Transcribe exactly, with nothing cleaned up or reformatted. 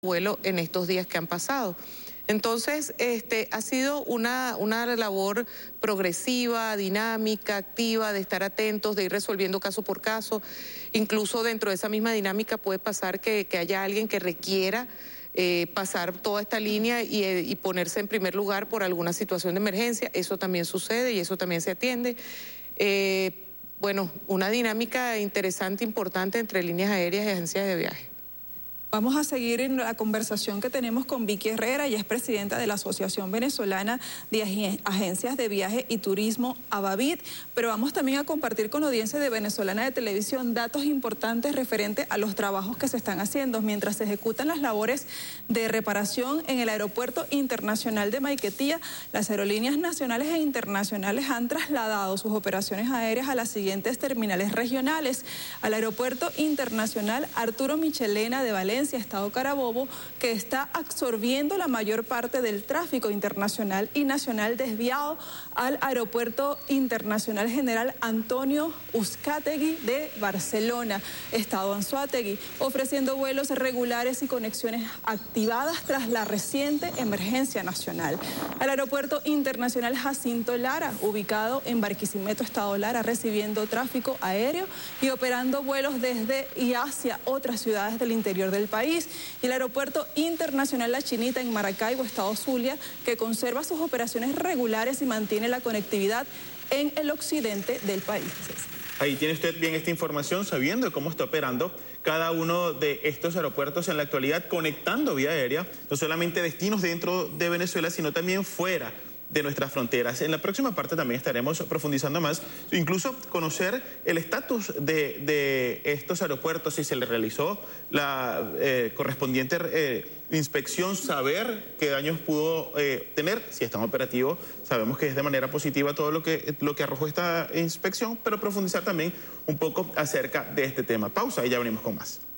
vuelo en estos días que han pasado. Entonces, este, ha sido una, una labor progresiva, dinámica, activa, de estar atentos, de ir resolviendo caso por caso. Incluso dentro de esa misma dinámica puede pasar que, que haya alguien que requiera eh, pasar toda esta línea y, y ponerse en primer lugar por alguna situación de emergencia. Eso también sucede y eso también se atiende. Eh, bueno, una dinámica interesante, importante entre líneas aéreas y agencias de viaje. Vamos a seguir en la conversación que tenemos con Vicky Herrera, ella es presidenta de la Asociación Venezolana de Agencias de Viaje y Turismo, AVAVIT, pero vamos también a compartir con la audiencia de Venezolana de Televisión datos importantes referentes a los trabajos que se están haciendo mientras se ejecutan las labores de reparación en el Aeropuerto Internacional de Maiquetía. Las aerolíneas nacionales e internacionales han trasladado sus operaciones aéreas a las siguientes terminales regionales: al Aeropuerto Internacional Arturo Michelena de Valencia, Estado Carabobo, que está absorbiendo la mayor parte del tráfico internacional y nacional desviado al Aeropuerto Internacional General Antonio Uzcategui de Barcelona, Estado Anzoátegui, ofreciendo vuelos regulares y conexiones activadas tras la reciente emergencia nacional. Al Aeropuerto Internacional Jacinto Lara, ubicado en Barquisimeto, Estado Lara, recibiendo tráfico aéreo y operando vuelos desde y hacia otras ciudades del interior del país, y el Aeropuerto Internacional La Chinita en Maracaibo, Estado Zulia, que conserva sus operaciones regulares y mantiene la conectividad en el occidente del país. Ahí tiene usted bien esta información, sabiendo cómo está operando cada uno de estos aeropuertos en la actualidad, conectando vía aérea, no solamente destinos dentro de Venezuela, sino también fuera de nuestras fronteras. En la próxima parte también estaremos profundizando más, incluso conocer el estatus de, de estos aeropuertos, si se les realizó la eh, correspondiente eh, inspección, saber qué daños pudo eh, tener, si están operativos. Sabemos que es de manera positiva todo lo que, lo que arrojó esta inspección, pero profundizar también un poco acerca de este tema. Pausa y ya venimos con más.